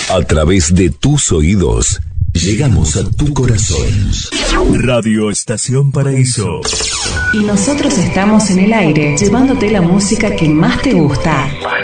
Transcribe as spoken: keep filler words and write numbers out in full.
A través de tus oídos, llegamos a tu corazón. Radio Estación Paraíso. Y nosotros estamos en el aire, llevándote la música que más te gusta.